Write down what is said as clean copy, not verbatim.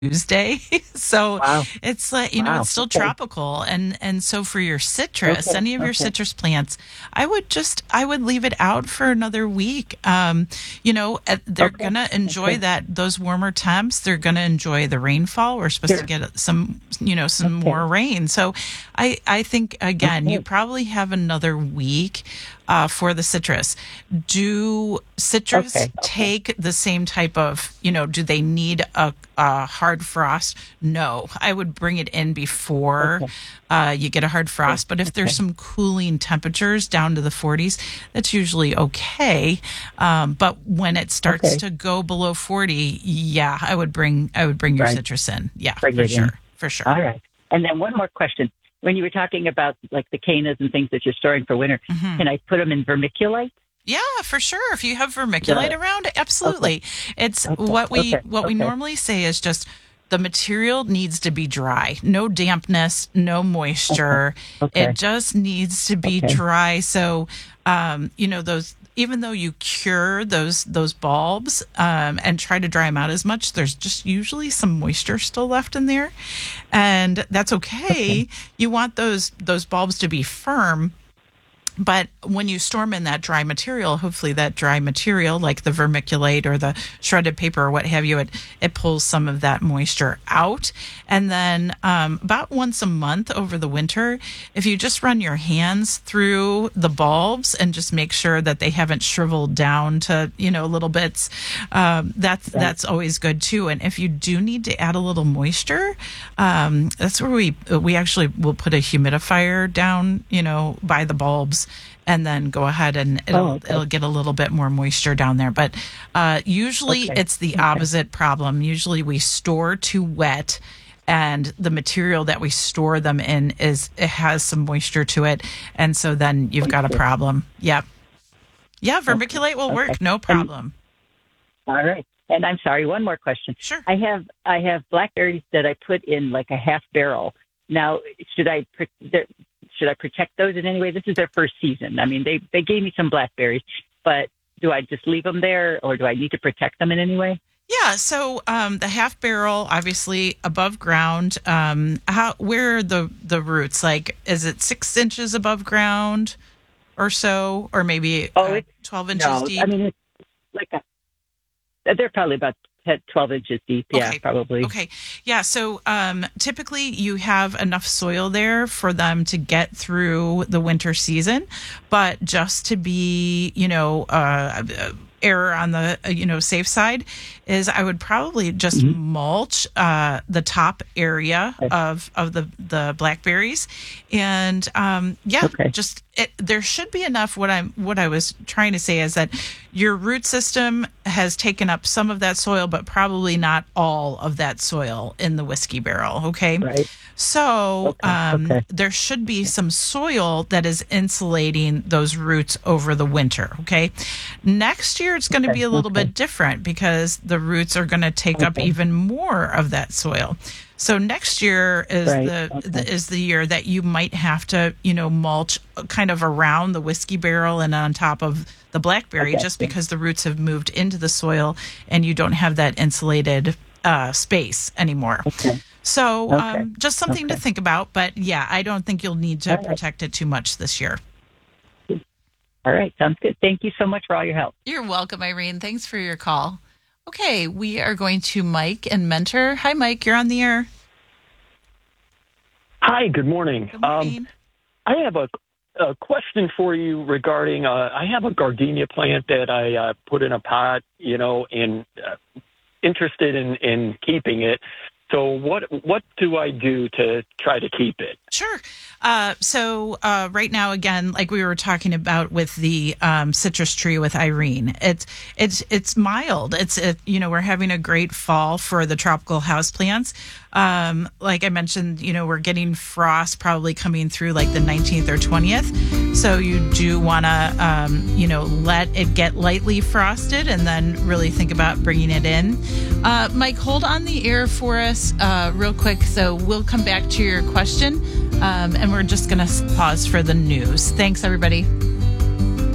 Tuesday. So Wow. it's like, Wow. it's still Okay. tropical. And so for your citrus, Okay. any of your Okay. citrus plants, I would leave it out for another week. They're Okay. going to enjoy Okay. those warmer temps. They're going to enjoy the rainfall. We're supposed to Sure. get some Okay. more rain. So I think, again, you Okay. probably have another week for the citrus. Do citrus Okay. Okay. take the same type of, do they need a hard frost? No, I would bring it in before Okay. you get a hard frost. But if there's Okay. some cooling temperatures down to the 40s, that's usually okay. But when it starts Okay. to go below 40, yeah, I would bring your Right. citrus in. Yeah, Bring for it in. sure. For sure. All right. And then one more question. When you were talking about like the cannas and things that you're storing for winter, Mhm. can I put them in vermiculite? Yeah, for sure. If you have vermiculite The- around, absolutely. It's Okay. what we Okay. what we Okay. normally say is just the material needs to be dry. No dampness, no moisture. Okay. It just needs to be Okay. dry. So, those, even though you cure those bulbs and try to dry them out as much, there's just usually some moisture still left in there, and that's okay. You want those bulbs to be firm. But when you store them in that dry material, hopefully that dry material, like the vermiculite or the shredded paper or what have you, it pulls some of that moisture out. And then about once a month over the winter, if you just run your hands through the bulbs and just make sure that they haven't shriveled down to, little bits, that's always good too. And if you do need to add a little moisture, that's where we actually will put a humidifier down, by the bulbs, and then go ahead and it'll get a little bit more moisture down there. But usually Okay. it's the opposite problem. Usually we store too wet, and the material that we store them in it has some moisture to it, and so then you've got a problem. Yep. Yeah, vermiculite will Okay. work, no problem. All right. And I'm sorry, one more question. Sure. I have blackberries that I put in like a half barrel. Now, should I protect those in any way? This is their first season. I mean, they gave me some blackberries, but do I just leave them there, or do I need to protect them in any way? Yeah, so the half barrel, obviously above ground. Where are the roots? Like, is it 6 inches above ground or so, or maybe It's 12 inches no. deep? I mean, it's like they're probably about 12 inches deep. Yeah, Okay. probably. Okay. Yeah. So typically you have enough soil there for them to get through the winter season, but just to be, error on the safe side is I would probably just mulch the top area of the blackberries, and Okay. there should be enough. What I was trying to say is that your root system has taken up some of that soil, but probably not all of that soil in the whiskey barrel. Okay. Right. So Okay. there should be some soil that is insulating those roots over the winter. Okay. Next year, it's going to be a little bit different because the roots are going to take up even more of that soil. So next year is is the year that you might have to, mulch kind of around the whiskey barrel and on top of the blackberry, just because the roots have moved into the soil and you don't have that insulated space anymore. Okay. So just something to think about. But yeah, I don't think you'll need to protect it too much this year. All right. Sounds good. Thank you so much for all your help. You're welcome, Irene. Thanks for your call. Okay, we are going to Mike and Mentor. Hi, Mike. You're on the air. Hi, good morning. Good morning. I have a question for you regarding, I have a gardenia plant that I put in a pot, and interested in keeping it. So what do I do to try to keep it? Sure. So right now, again, like we were talking about with the citrus tree with Irene, it's mild. We're having a great fall for the tropical houseplants. Like I mentioned, we're getting frost probably coming through like the 19th or 20th. So you do want to, let it get lightly frosted and then really think about bringing it in. Mike, hold on the air for us real quick. So we'll come back to your question. And we're just going to pause for the news. Thanks, everybody.